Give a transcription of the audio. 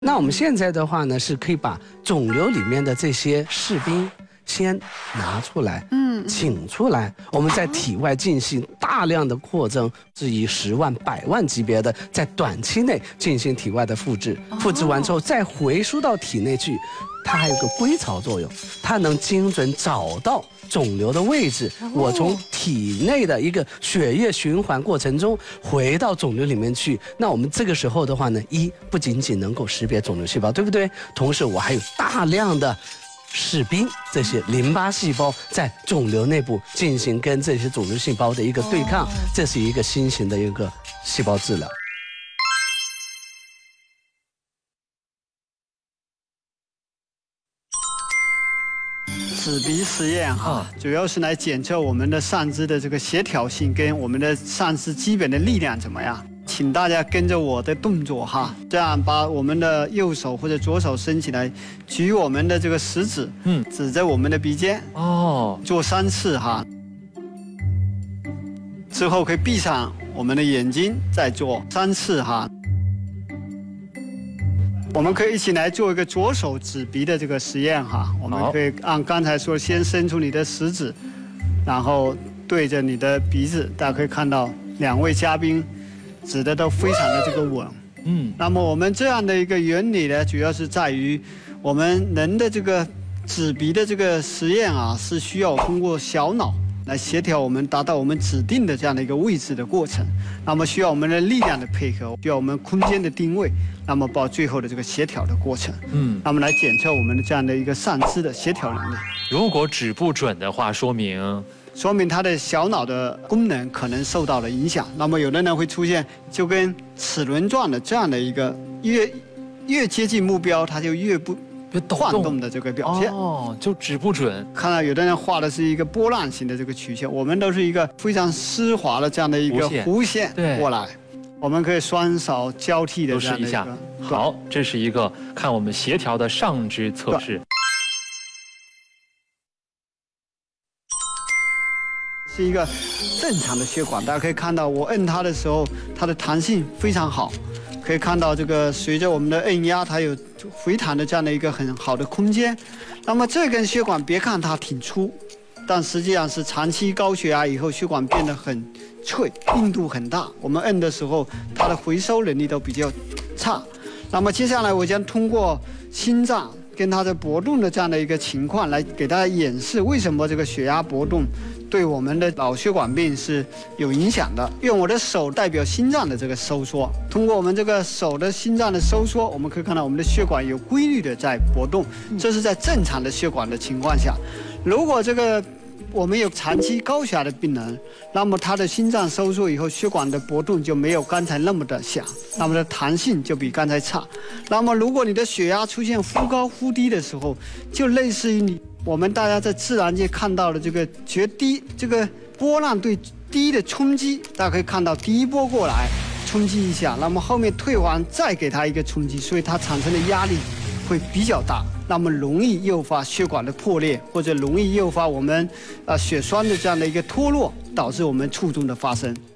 那我们现在的话呢，是可以把肿瘤里面的这些士兵先拿出来，请出来，我们在体外进行大量的扩增，是以10万、100万级别的，在短期内进行体外的复制，复制完之后再回输到体内去，它还有个归巢作用，它能精准找到肿瘤的位置，我从体内的一个血液循环过程中回到肿瘤里面去。那我们这个时候的话呢，不仅仅能够识别肿瘤细胞，对不对？同时我还有大量的士兵，这些淋巴细胞在肿瘤内部进行跟这些肿瘤细胞的一个对抗，这是一个新型的一个细胞治疗。 子鼻实验主要是来检测我们的上肢的这个协调性跟我们的上肢基本的力量怎么样。请大家跟着我的动作这样把我们的右手或者左手伸起来，举我们的这个食指，指着我们的鼻尖，做3次之后可以闭上我们的眼睛，再做3次我们可以一起来做一个左手指鼻的这个实验我们可以按刚才说，先伸出你的食指，然后对着你的鼻子，大家可以看到2位嘉宾指的都非常的这个稳。那么我们这样的一个原理呢，主要是在于我们人的这个指鼻的这个实验是需要通过小脑来协调我们达到我们指定的这样的一个位置的过程，那么需要我们的力量的配合，需要我们空间的定位，那么到最后的这个协调的过程，那么来检测我们的这样的一个上肢的协调能力。 如果指不准的话，说明它的小脑的功能可能受到了影响，那么有的人会出现就跟齿轮状的这样的一个越接近目标，它就越晃动的这个表现就指不准。 看到有的人画的是一个波浪形的这个曲线，我们都是一个非常丝滑的这样的一个弧线过来。我们可以双手交替的这样的一个。 好，这是一个看我们协调的上肢测试。 是一个正常的血管，大家可以看到我摁它的时候，它的弹性非常好。可以看到这个随着我们的按压，它有回弹的这样的一个很好的空间。那么这根血管别看它挺粗，但实际上是长期高血压以后血管变得很脆，硬度很大，我们摁的时候它的回收能力都比较差。那么接下来我将通过心脏跟它的搏动的这样的一个情况来给大家演示为什么这个血压搏动对我们的脑血管病是有影响的。用我的手代表心脏的这个收缩，通过我们这个手的心脏的收缩，我们可以看到我们的血管有规律的在搏动，这是在正常的血管的情况下。如果我们有长期高血压的病人，那么他的心脏收缩以后，血管的搏动就没有刚才那么的响，那么的弹性就比刚才差。那么如果你的血压出现忽高忽低的时候，就类似于我们大家在自然界看到的这个决堤，这个波浪对堤的冲击，大家可以看到第一波过来冲击一下，那么后面退还再给它一个冲击，所以它产生的压力会比较大，那么容易诱发血管的破裂，或者容易诱发我们血栓的这样的一个脱落，导致我们卒中的发生。